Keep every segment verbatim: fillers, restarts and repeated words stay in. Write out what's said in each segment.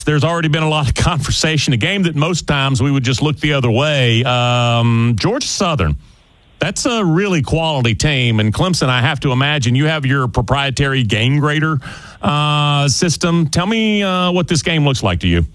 There's already been a lot of conversation, a game that most times we would just look the other way. Um, Georgia Southern, that's a really quality team. And Clemson, I have to imagine you have your proprietary game grader uh, system. Tell me uh, what this game looks like to you.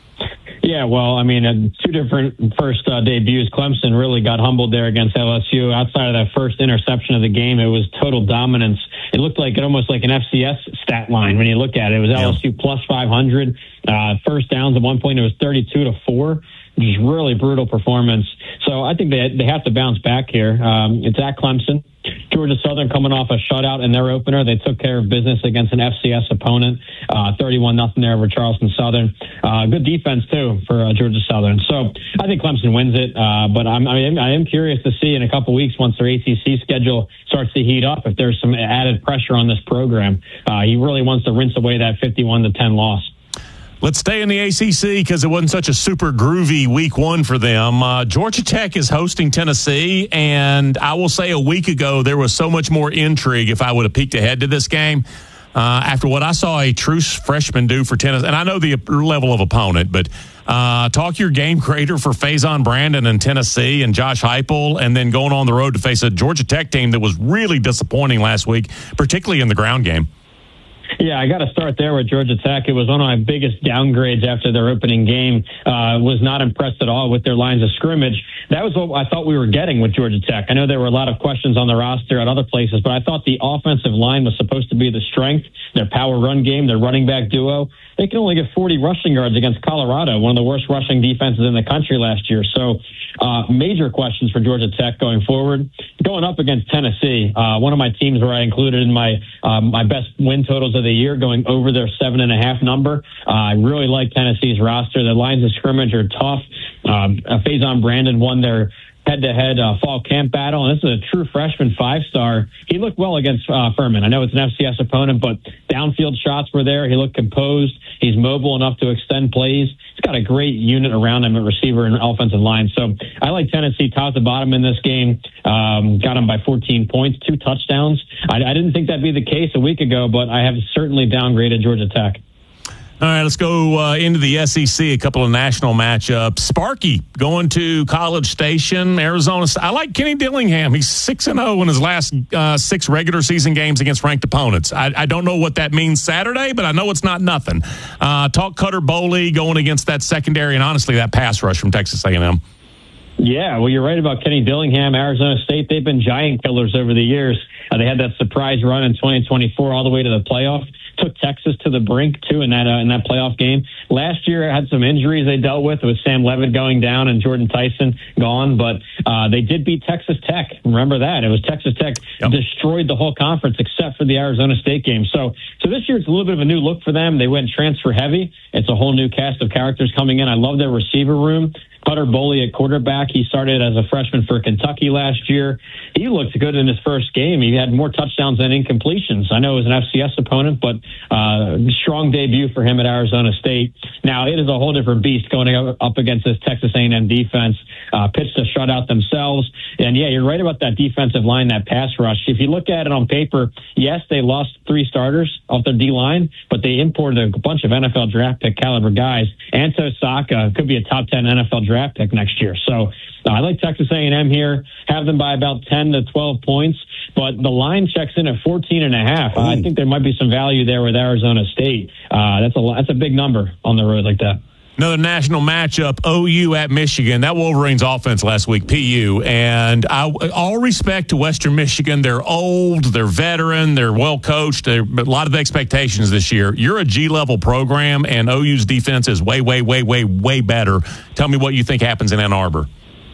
Yeah, well, I mean, uh, two different first uh, debuts. Clemson really got humbled there against L S U. Outside of that first interception of the game, it was total dominance. It looked like it almost like an F C S stat line when you look at it. It was L S U plus five hundred. Uh, first downs at one point, it was thirty-two to four. Just really brutal performance. So I think they they have to bounce back here. Um, it's at Clemson. Georgia Southern coming off a shutout in their opener. They took care of business against an F C S opponent, uh, thirty-one nothing there over Charleston Southern. Uh, good defense, too, for uh, Georgia Southern. So I think Clemson wins it, uh, but I'm, I, am, I am curious to see in a couple weeks once their A C C schedule starts to heat up if there's some added pressure on this program. Uh, he really wants to rinse away that fifty-one to ten loss. Let's stay in the A C C because it wasn't such a super groovy week one for them. Uh, Georgia Tech is hosting Tennessee, and I will say a week ago there was so much more intrigue if I would have peeked ahead to this game. Uh, after what I saw a true freshman do for Tennessee, and I know the level of opponent, but uh, talk your game creator for Faison Brandon and Tennessee and Josh Heupel, and then going on the road to face a Georgia Tech team that was really disappointing last week, particularly in the ground game. Yeah, I got to start there with Georgia Tech. It was one of my biggest downgrades after their opening game. Uh, was not impressed at all with their lines of scrimmage. That was what I thought we were getting with Georgia Tech. I know there were a lot of questions on the roster at other places, but I thought the offensive line was supposed to be the strength, their power run game, their running back duo. They can only get forty rushing yards against Colorado, one of the worst rushing defenses in the country last year. So uh, major questions for Georgia Tech going forward. Going up against Tennessee, uh, one of my teams where I included in my um, my best win totals of the year, going over their seven and a half number. Uh, I really like Tennessee's roster. Their lines of scrimmage are tough. Um, Faison Brandon won their head-to-head uh, fall camp battle, and this is a true freshman five-star. He looked well against uh, Furman. I know it's an F C S opponent, but downfield shots were there. He looked composed. He's mobile enough to extend plays. He's got a great unit around him at receiver and offensive line. So I like Tennessee top to bottom in this game. Um, got him by fourteen points, two touchdowns. I, I didn't think that'd be the case a week ago, but I have certainly downgraded Georgia Tech. All right, let's go uh, into the S E C, a couple of national matchups. Sparky going to College Station, Arizona. I like Kenny Dillingham. He's six and oh in his last uh, six regular season games against ranked opponents. I, I don't know what that means Saturday, but I know it's not nothing. Uh, talk Cutter Boley going against that secondary and, honestly, that pass rush from Texas A and M. Yeah, well, you're right about Kenny Dillingham. Arizona State, they've been giant killers over the years. Uh, they had that surprise run in twenty twenty-four all the way to the playoff. Took Texas to the brink, too, in that uh, in that playoff game. Last year, had some injuries they dealt with, with Sam Levitt going down and Jordan Tyson gone. But uh, they did beat Texas Tech. Remember that. It was Texas Tech yep. destroyed the whole conference except for the Arizona State game. So, so this year, it's a little bit of a new look for them. They went transfer heavy. It's a whole new cast of characters coming in. I love their receiver room. Cutter Boley at quarterback. He started as a freshman for Kentucky last year. He looked good in his first game. He had more touchdowns than incompletions. I know it was an F C S opponent, but uh, strong debut for him at Arizona State. Now, it is a whole different beast going up against this Texas A and M defense. Uh, pitched a shutout themselves. And, yeah, you're right about that defensive line, that pass rush. If you look at it on paper, yes, they lost three starters off their D-line, but they imported a bunch of N F L draft pick caliber guys. Anto Saka could be a top ten N F L draft draft pick next year. So uh, I like Texas A and M here, have them by about ten to twelve points, but the line checks in at fourteen and a half. Uh, I think there might be some value there with Arizona State. Uh, that's a that's a big number on the road like that. Another national matchup, O U at Michigan. That Wolverines offense last week, P U. And I, all respect to Western Michigan. They're old, they're veteran, they're well-coached. They're, a lot of expectations this year. You're a G-level program, and O U's defense is way, way, way, way, way better. Tell me what you think happens in Ann Arbor.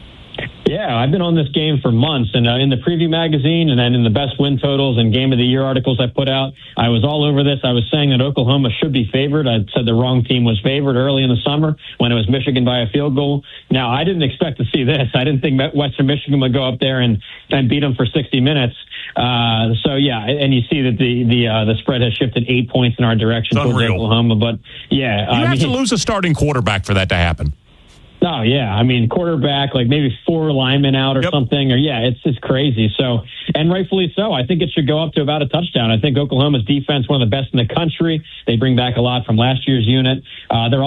Yeah, I've been on this game for months, and uh, in the preview magazine and then in the best win totals and game of the year articles I put out, I was all over this. I was saying that Oklahoma should be favored. I said the wrong team was favored early in the summer when it was Michigan by a field goal. Now, I didn't expect to see this. I didn't think Western Michigan would go up there and, and beat them for sixty minutes. Uh, so, yeah, and you see that the the uh, the spread has shifted eight points in our direction towards Oklahoma. But, yeah. You uh, have to lose a starting quarterback for that to happen. Oh, yeah. I mean, quarterback, like maybe four linemen out or yep. something. Or yeah, it's just crazy. So, and rightfully so. I think it should go up to about a touchdown. I think Oklahoma's defense, one of the best in the country. They bring back a lot from last year's unit. Uh, they're